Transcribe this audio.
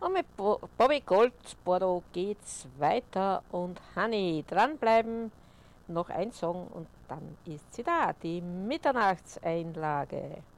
Und mit Bobby Goldsboro geht's weiter und Honey, dranbleiben, noch ein Song und dann ist sie da, die Mitternachtseinlage.